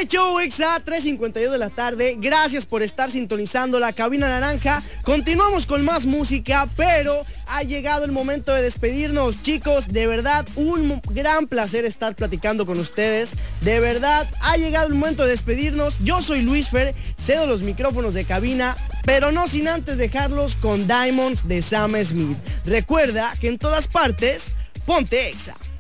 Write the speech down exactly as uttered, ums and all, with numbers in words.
Hey, show Exa, tres cincuenta y dos de la tarde. Gracias por estar sintonizando la cabina naranja. Continuamos con más música, pero ha llegado el momento de despedirnos, chicos. De verdad, un gran placer estar platicando con ustedes. De verdad, ha llegado el momento de despedirnos. Yo soy Luis Fer, cedo los micrófonos de cabina, pero no sin antes dejarlos con Diamonds de Sam Smith. Recuerda que en todas partes, ponte Exa.